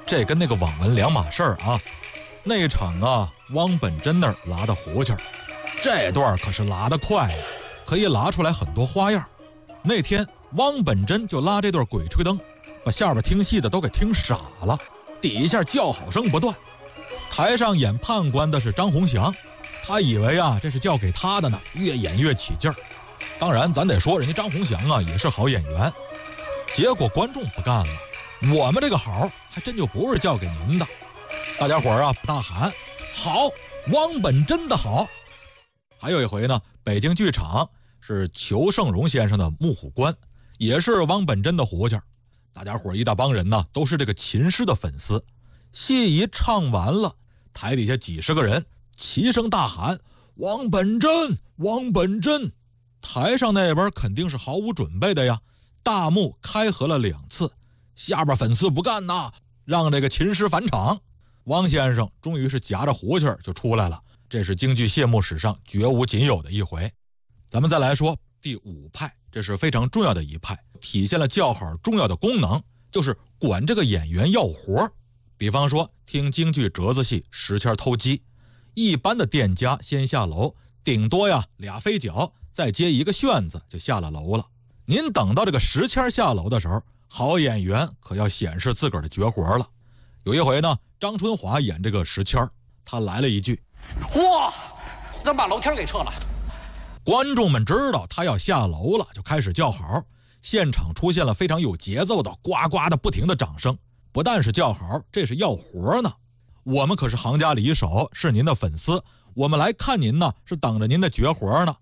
这跟那个网文两码事儿啊。那一场啊，汪本真那儿拉的胡琴儿，这段可是拉得快呀，可以拉出来很多花样。那天汪本真就拉这段鬼吹灯，把下边听戏的都给听傻了，底下叫好声不断。台上演判官的是张鸿祥，他以为啊这是叫给他的呢，越演越起劲儿。当然咱得说人家张鸿祥啊也是好演员。结果观众不干了，我们这个好还真就不是叫给您的。大家伙儿啊大喊好，汪本真的好。还有一回呢，北京剧场是裘盛戎先生的木虎关，也是汪本真的胡琴。大家伙儿一大帮人呢都是这个琴师的粉丝。戏一唱完了，台底下几十个人齐声大喊汪本真，汪本真。台上那边肯定是毫无准备的呀，大幕开合了2次，下边粉丝不干呐，让这个琴师返场。汪先生终于是夹着胡琴就出来了，这是京剧谢幕史上绝无仅有的一回。咱们再来说第5派，这是非常重要的一派，体现了叫好重要的功能，就是管这个演员要活。比方说听京剧折子戏石签偷鸡，一般的店家先下楼，顶多呀2飞脚再接一个旋子就下了楼了。您等到这个石签下楼的时候，好演员可要显示自个儿的绝活了。有一回呢，张春华演这个石签，他来了一句哇，咱把楼梯给撤了。 观众们知道他要下楼了，就开始叫好，现场出现了非常有节奏的呱呱的不停的掌声。不但是叫好，这是要活呢。我们可是行家里手，是您的粉丝，我们来看您呢，是等着您的绝活呢。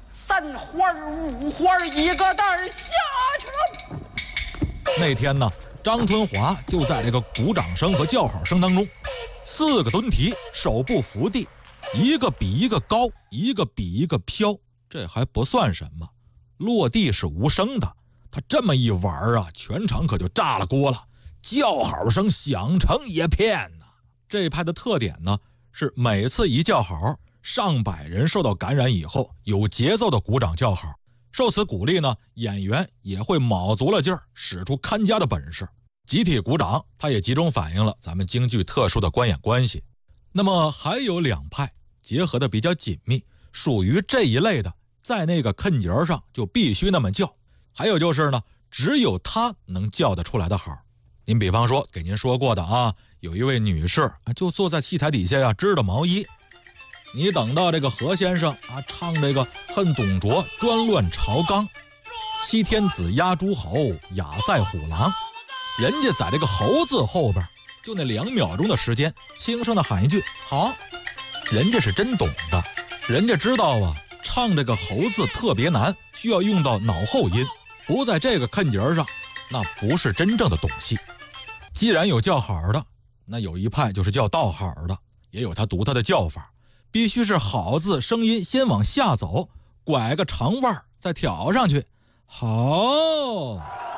3花5花一个蛋下去了。 那天呢，张春华就在这个鼓掌声和叫好声当中，4个蹲提，手部扶地，一个比一个高，一个比一个飘。这还不算什么，落地是无声的。他这么一玩啊，全场可就炸了锅了，叫好声响成一片呢。这一派的特点呢，是每次一叫好，上百人受到感染以后，有节奏的鼓掌叫好。受此鼓励呢，演员也会卯足了劲儿，使出看家的本事。集体鼓掌，它也集中反映了咱们京剧特殊的观演关系。那么还有2派结合的比较紧密，属于这一类的，在那个坑节上就必须那么叫。还有就是呢，只有他能叫得出来的好。您比方说给您说过的啊，有一位女士就坐在戏台底下呀，织的毛衣。你等到这个何先生啊唱这个恨董卓专乱朝纲，7天子压诸侯，亚赛虎狼，人家在这个侯字后边就那2秒钟的时间，轻声的喊一句好。人家是真懂的，人家知道啊，唱这个侯字特别难，需要用到脑后音，不在这个坑节上，那不是真正的懂戏。既然有叫好的，那有一派就是叫道好的，也有他独特的叫法，必须是好字声音先往下走，拐个长腕再挑上去。好，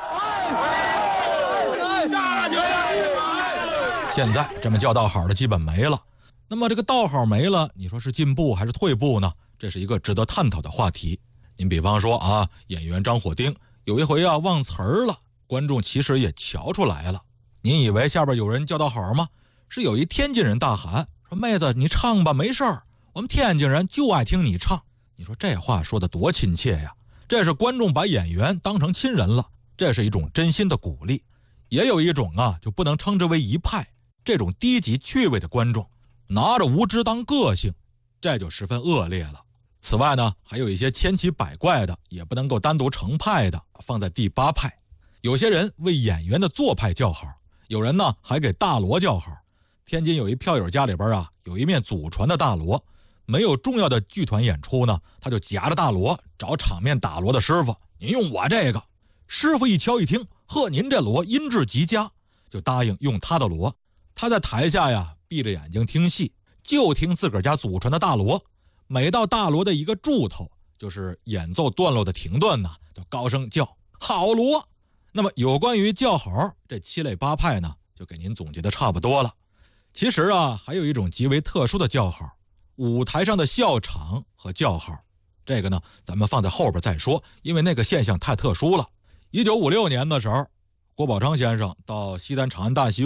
现在这么叫道好的基本没了。那么这个道好没了，你说是进步还是退步呢？这是一个值得探讨的话题。您比方说啊，演员张火丁有一回啊忘词儿了，观众其实也瞧出来了。您以为下边有人叫道好吗？是有一天津人大喊说妹子你唱吧，没事儿，我们天津人就爱听你唱。你说这话说得多亲切呀，这是观众把演员当成亲人了，这是一种真心的鼓励。也有一种啊就不能称之为一派，这种低级趣味的观众拿着无知当个性，这就十分恶劣了。此外呢，还有一些千奇百怪的，也不能够单独成派的，放在第8派。有些人为演员的做派叫好，有人呢还给大锣叫好。天津有一票友家里边啊，有一面祖传的大锣，没有重要的剧团演出呢，他就夹着大锣找场面打锣的师傅，您用我这个。师傅一敲一听，呵，您这锣音质极佳，就答应用他的锣。他在台下呀闭着眼睛听戏，就听自个儿家祖传的大锣，每到大锣的一个柱头，就是演奏段落的停顿呢，就高声叫好锣。那么有关于叫好这7类8派呢，就给您总结的差不多了。其实啊，还有一种极为特殊的叫好，舞台上的笑场和叫好。这个呢，咱们放在后边再说，因为那个现象太特殊了。1956年的时候，郭宝昌先生到西单长安大戏院